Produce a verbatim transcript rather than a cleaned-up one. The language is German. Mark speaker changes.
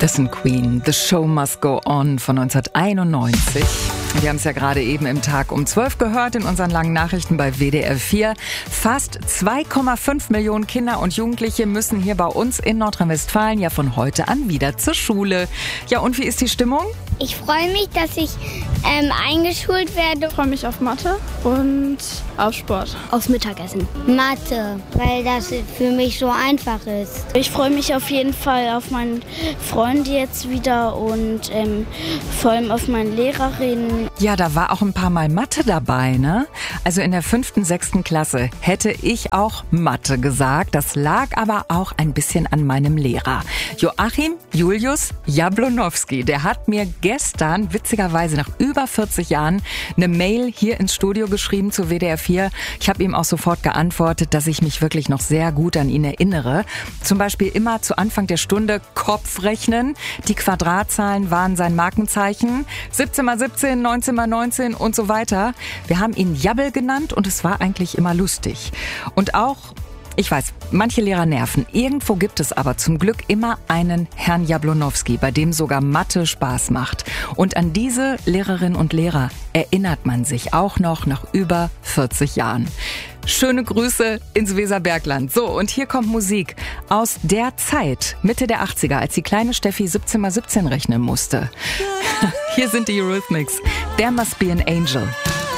Speaker 1: Madison Queen, The Show Must Go On von neunzehnhunderteinundneunzig. Wir haben es ja gerade eben im Tag um zwölf gehört in unseren langen Nachrichten bei W D R vier. Fast zwei Komma fünf Millionen Kinder und Jugendliche müssen hier bei uns in Nordrhein-Westfalen ja von heute an wieder zur Schule. Ja, und wie ist die Stimmung?
Speaker 2: Ich freue mich, dass ich ähm, eingeschult werde.
Speaker 3: Ich freue mich auf Mathe und auf Sport.
Speaker 2: Aufs Mittagessen. Mathe, weil das für mich so einfach ist.
Speaker 4: Ich freue mich auf jeden Fall auf meinen Freund jetzt wieder und ähm, vor allem auf meine Lehrerin.
Speaker 1: Ja, da war auch ein paar Mal Mathe dabei, ne? Also in der fünften, sechsten Klasse hätte ich auch Mathe gesagt. Das lag aber auch ein bisschen an meinem Lehrer. Joachim Julius Jablonowski, der hat mir gestern, witzigerweise nach über vierzig Jahren, eine Mail hier ins Studio geschrieben zu W D R vier. Ich habe ihm auch sofort geantwortet, dass ich mich wirklich noch sehr gut an ihn erinnere. Zum Beispiel immer zu Anfang der Stunde Kopfrechnen. Die Quadratzahlen waren sein Markenzeichen. siebzehn mal siebzehn, neunzehn mal neunzehn und so weiter. Wir haben ihn Jabbel genannt und es war eigentlich immer lustig. Und auch Ich weiß, manche Lehrer nerven. Irgendwo gibt es aber zum Glück immer einen Herrn Jablonowski, bei dem sogar Mathe Spaß macht. Und an diese Lehrerinnen und Lehrer erinnert man sich auch noch nach über vierzig Jahren. Schöne Grüße ins Weserbergland. So, und hier kommt Musik aus der Zeit, Mitte der achtziger, als die kleine Steffi siebzehn mal siebzehn rechnen musste. Hier sind die Eurythmics. There Must Be an Angel.